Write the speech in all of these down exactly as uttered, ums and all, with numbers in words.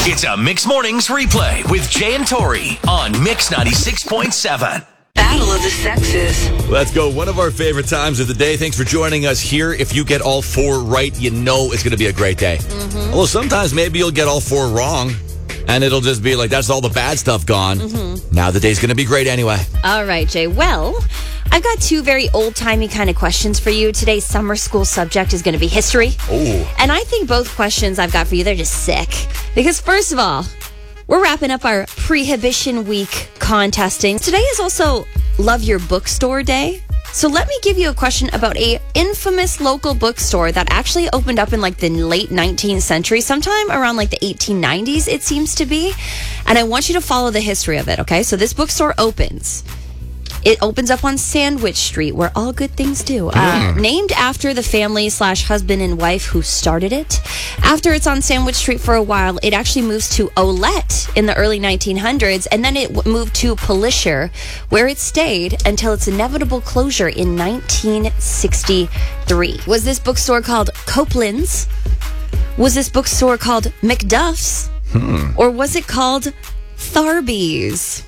It's a Mix Mornings replay with Jay and Tori on Mix ninety-six point seven. Battle of the Sexes. Let's go. One of our favorite times of the day. Thanks for joining us here. If you get all four right, you know it's going to be a great day. Mm-hmm. Although sometimes maybe you'll get all four wrong, and it'll just be like, that's all the bad stuff gone. Mm-hmm. Now the day's going to be great anyway. All right, Jay. Well, I've got two very old-timey kind of questions for you. Today's summer school subject is going to be history. Oh. And I think both questions I've got for you, they're just sick. Because first of all, we're wrapping up our Prohibition Week contesting. Today is also Love Your Bookstore Day. So let me give you a question about a infamous local bookstore that actually opened up in like the late nineteenth century, sometime around like the eighteen nineties, it seems to be. And I want you to follow the history of it, okay? So this bookstore opens. It opens up on Sandwich Street, where all good things do. Uh, mm. Named after the family slash husband and wife who started it. After it's on Sandwich Street for a while, it actually moves to Olette in the early nineteen hundreds, and then it w- moved to Polisher, where it stayed until its inevitable closure in nineteen sixty-three. Was this bookstore called Copeland's? Was this bookstore called McDuff's? Hmm. Or was it called Tharby's?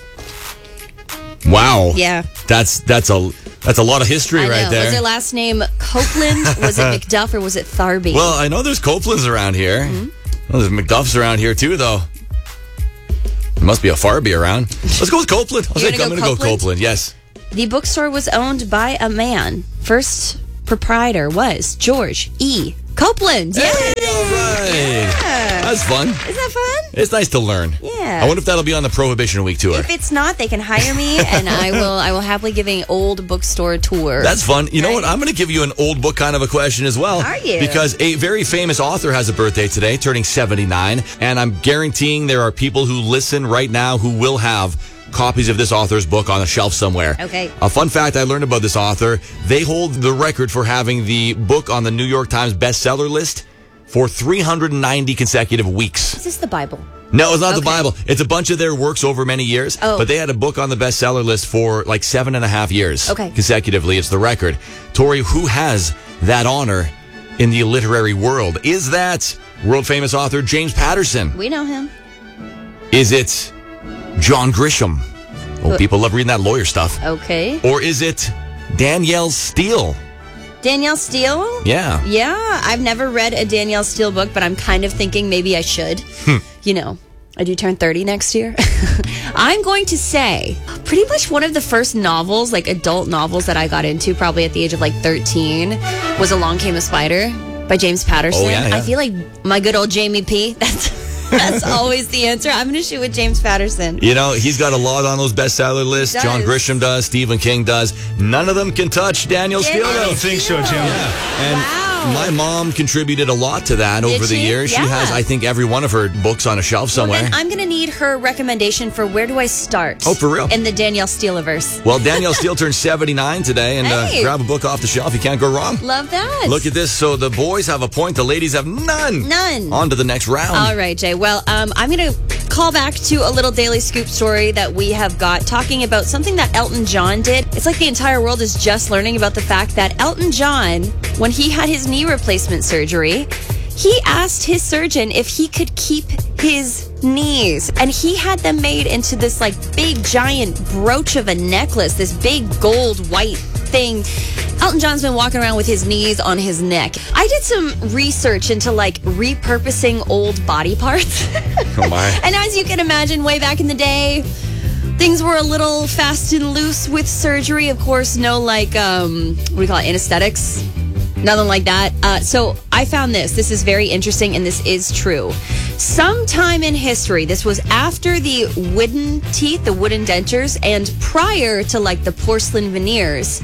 Wow. Yeah. That's that's a that's a lot of history I know. right there. Was their last name Copeland? Was it McDuff or was it Tharby? Well, I know there's Copelands around here. Mm-hmm. Well, there's McDuff's around here too, though. There must be a Farby around. Let's go with Copeland. I'll You're say gonna I'm go going to go Copeland? Copeland. Yes. The bookstore was owned by a man. First proprietor was George E. Copeland. Yeah. Hey, all right. Yeah. That's fun. Isn't that fun? It's nice to learn. Yeah. I wonder if that'll be on the Prohibition Week tour. If it's not, they can hire me, and I will. I will happily give an old bookstore tour. That's fun. You know what? I'm going to give you an old book kind of a question as well. Are you? Because a very famous author has a birthday today, turning seventy-nine, and I'm guaranteeing there are people who listen right now who will have copies of this author's book on a shelf somewhere. Okay. A fun fact I learned about this author: they hold the record for having the book on the New York Times bestseller list for three hundred ninety consecutive weeks. Is this the Bible? No, it's not Okay. the Bible. It's a bunch of their works over many years. Oh. But they had a book on the bestseller list for like seven and a half years. Okay. Consecutively. It's the record. Tori, who has that honor in the literary world? Is that world famous author James Patterson? We know him. Is it John Grisham? Oh, Who- people love reading that lawyer stuff. Okay. Or is it Danielle Steele? Danielle Steele? Yeah. Yeah, I've never read a Danielle Steele book, but I'm kind of thinking maybe I should. Hmm. You know, I do turn thirty next year. I'm going to say pretty much one of the first novels, like adult novels that I got into probably at the age of like thirteen was Along Came a Spider by James Patterson. Oh, yeah, yeah. I feel like my good old Jamie P. That's that's always the answer. I'm going to shoot with James Patterson. You know, he's got a lot on those bestseller lists. He John does. Grisham does. Stephen King does. None of them can touch Danielle Steele. Danielle though. I don't think so, Jim. Yeah. And Wow. my mom contributed a lot to that Did over the she? years. She Yeah. has, I think, every one of her books on a shelf Well, somewhere. then I'm going to need her recommendation for where do I start? Oh, for real? In the Danielle Steeleverse. Well, Danielle Steele turned seventy-nine today, and uh, Hey. grab a book off the shelf. You can't go wrong. Love that. Look at this. So the boys have a point. The ladies have none. None. On to the next round. All right, Jay. Well, um, I'm going to call back to a little Daily Scoop story that we have got talking about something that Elton John did. It's like the entire world is just learning about the fact that Elton John, when he had his knee replacement surgery, he asked his surgeon if he could keep his knees, and he had them made into this like big giant brooch of a necklace, this big gold white thing. Elton John's been walking around with his knees on his neck. I did some research into like repurposing old body parts. Oh my. And as you can imagine, way back in the day, things were a little fast and loose with surgery. Of course, no like, um, what do you call it, anesthetics? Nothing like that. Uh, so I found this. This is very interesting, and this is true. Sometime in history, this was after the wooden teeth, the wooden dentures, and prior to like the porcelain veneers,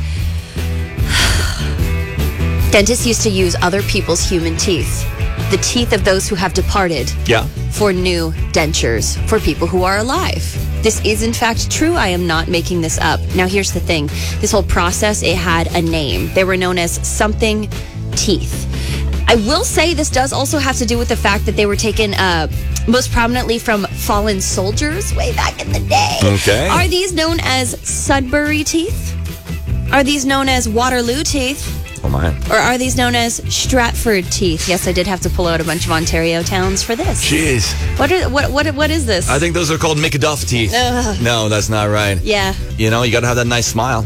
dentists used to use other people's human teeth, the teeth of those who have departed, Yeah. for new dentures for people who are alive. This is in fact true. I am not making this up. Now here's the thing. This whole process, it had a name. They were known as something teeth. I will say this does also have to do with the fact that they were taken uh, most prominently from fallen soldiers way back in the day. Okay. Are these known as Sudbury teeth? Are these known as Waterloo teeth? Oh mine. Or are these known as Stratford teeth? Yes, I did have to pull out a bunch of Ontario towns for this. Jeez. What are, what what what is this? I think those are called McDuff teeth. Ugh. No, that's not right. Yeah. You know, you got to have that nice smile.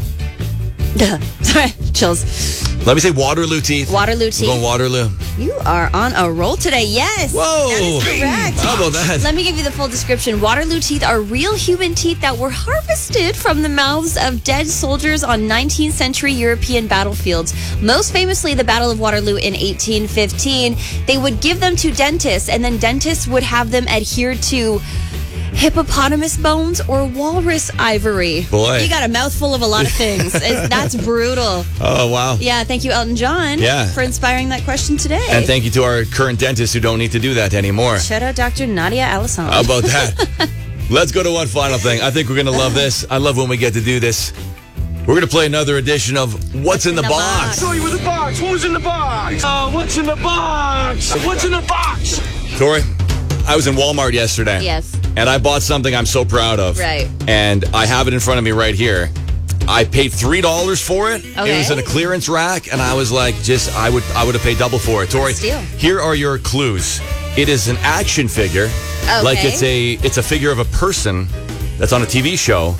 Sorry, chills. Let me say Waterloo teeth. Waterloo We're teeth. going Waterloo. You are on a roll today. Yes. Whoa. That is correct. How about that? Let me give you the full description. Waterloo teeth are real human teeth that were harvested from the mouths of dead soldiers on nineteenth century European battlefields. Most famously, the Battle of Waterloo in eighteen fifteen. They would give them to dentists, and then dentists would have them adhere to hippopotamus bones or walrus ivory. Boy. You got a mouthful of a lot of things. It's, that's brutal. Oh, wow. Yeah, thank you, Elton John, Yeah. for inspiring that question today. And thank you to our current dentists who don't need to do that anymore. Shout out Doctor Nadia Allison. How about that? Let's go to one final thing. I think we're going to love this. I love when we get to do this. We're going to play another edition of What's, in the, the box? Box? Show you with the box. Who's in the box? Uh, what's in the box? What's in the box? Tori, I was in Walmart yesterday. Yes. And I bought something I'm so proud of. Right. And I have it in front of me right here. I paid three dollars for it. Okay. It was in a clearance rack, and I was like, just I would I would have paid double for it. Tori, Steal. here are your clues. It is an action figure. Okay. Like it's a it's a figure of a person that's on a T V show,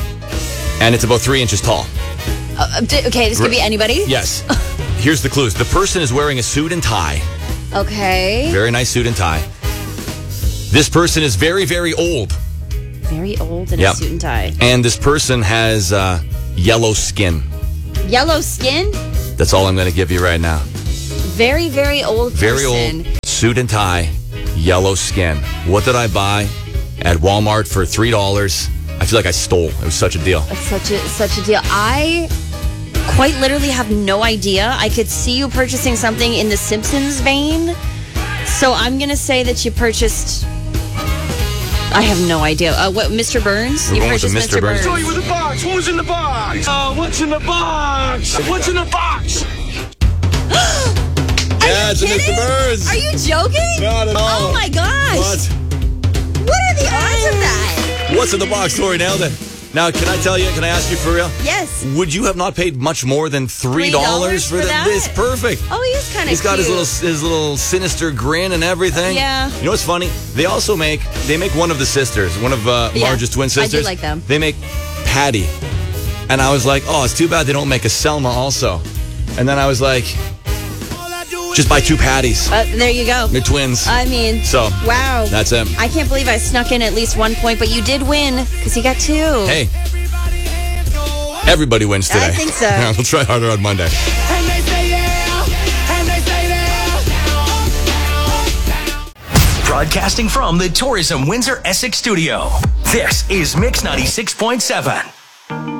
and it's about three inches tall. Uh, d- okay, this could be anybody. Yes. Here's the clues. The person is wearing a suit and tie. Okay. Very nice suit and tie. This person is very, very old. Very old in Yep. a suit and tie. And this person has uh, yellow skin. Yellow skin. That's all I'm going to give you right now. Very, very old person. Very old, suit and tie, yellow skin. What did I buy at Walmart for three dollars? I feel like I stole. It was such a deal. It's such a such a deal. I quite literally have no idea. I could see you purchasing something in the Simpsons vein. So I'm going to say that you purchased... I have no idea. Uh, what, Mister Burns? We're You going with the purchased Mister Burns. Show you with the box. Who's in the box? Uh, what's in the box? What's in the box? Yeah, it's a Mister Burns. Are you joking? Not at all. Oh my gosh. What? What are the odds of that? What's in the box, Tori? Nailed it. Now, can I tell you, can I ask you for real? Yes. Would you have not paid much more than three dollars for for that? this? Perfect. Oh, he is kind of He's got his little his little sinister grin and everything. Yeah. You know what's funny? They also make they make one of the sisters, one of uh, Yeah, Marge's twin I do sisters. like them. They make Patty, and I was like, oh, it's too bad they don't make a Selma also. And then I was like, just buy two Patties. Uh, there you go. They're twins. I mean, So, wow. that's it. I can't believe I snuck in at least one point, but you did win because you got two. Hey, everybody wins today. I think so. Yeah, we'll try harder on Monday. And they say yeah. And they say yeah. Broadcasting from the Tourism Windsor Essex studio. This is Mix ninety-six point seven.